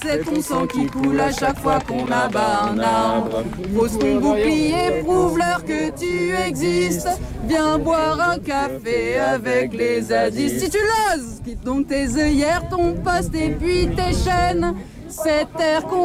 c'est ton sang qui coule à chaque fois qu'on abat un arbre. Pose ton bouclier, prouve-leur que tu existes. Viens boire un café avec les zadistes. Si tu l'oses, quitte donc tes œillères, ton poste et puis tes chaînes. Cette terre qu'on